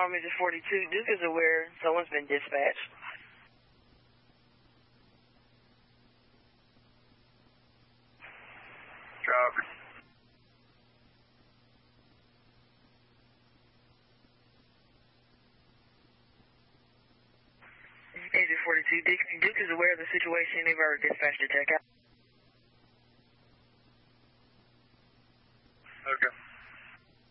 alarm is 42. Duke is aware someone's been dispatched. Copy. Agent 42, Duke is aware of the situation. They've already dispatched a check out. Okay.